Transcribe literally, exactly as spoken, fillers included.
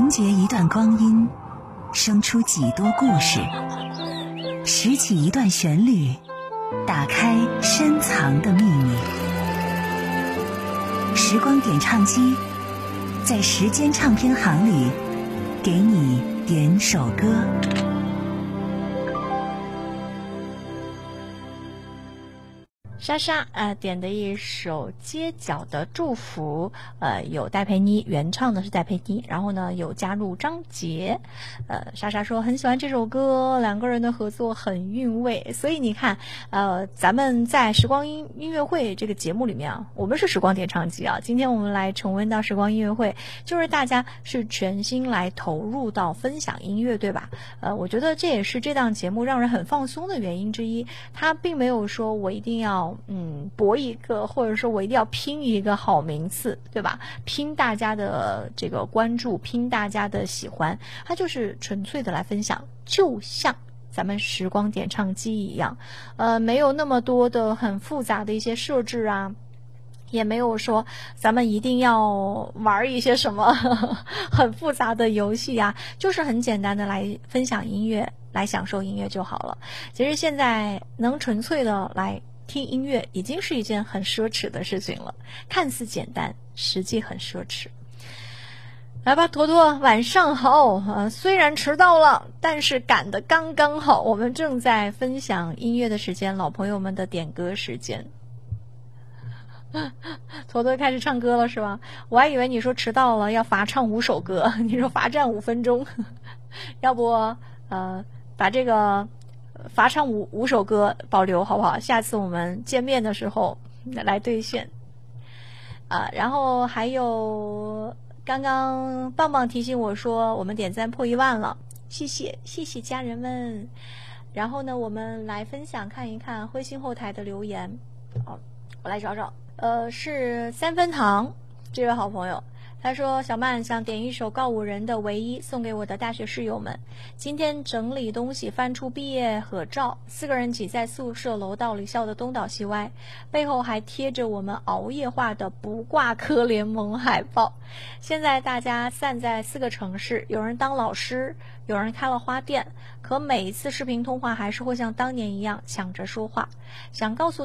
凝结一段光阴，生出几多故事；拾起一段旋律，打开深藏的秘密。时光点唱机，在时间唱片行里，给你点首歌。 莎莎呃点的一首街角的祝福，呃有戴佩妮原唱的是戴佩妮，然后呢有加入张杰。呃莎莎说很喜欢这首歌，两个人的合作很韵味。所以你看呃咱们在时光音音乐会这个节目里面啊，我们是时光点唱机啊，今天我们来重温到时光音乐会，就是大家是全心来投入到分享音乐，对吧？呃我觉得这也是这档节目让人很放松的原因之一，它并没有说我一定要嗯，搏一个，或者说我一定要拼一个好名次，对吧？拼大家的这个关注，拼大家的喜欢，它就是纯粹的来分享，就像咱们时光点唱机一样，呃，没有那么多的很复杂的一些设置啊，也没有说咱们一定要玩一些什么呵呵很复杂的游戏啊，就是很简单的来分享音乐，来享受音乐就好了。其实现在能纯粹的来听音乐已经是一件很奢侈的事情了，看似简单，实际很奢侈。来吧，坨坨，晚上好。呃，虽然迟到了，但是赶得刚刚好。我们正在分享音乐的时间，老朋友们的点歌时间。坨坨开始唱歌了是吧？我还以为你说迟到了要罚唱五首歌，你说罚站五分钟，要不呃把这个罚唱五五首歌保留好不好？下次我们见面的时候来兑现。啊，然后还有刚刚棒棒提醒我说我们点赞破一万了，谢谢谢谢家人们。然后呢，我们来分享看一看灰心后台的留言。好，我来找找。呃，是三分糖这位好朋友。他说小曼想点一首告五人的唯一送给我的大学室友们，今天整理东西翻出毕业合照，四个人挤在宿舍楼道里笑得东倒西歪，背后还贴着我们熬夜画的不挂科联盟海报。现在大家散在四个城市，有人当老师，有人开了花店，可每一次视频通话还是会像当年一样抢着说话，想告诉